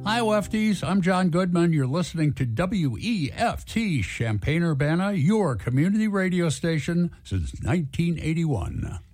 Hi, lefties. I'm John Goodman. You're listening to WEFT Champaign-Urbana, your community radio station since 1981.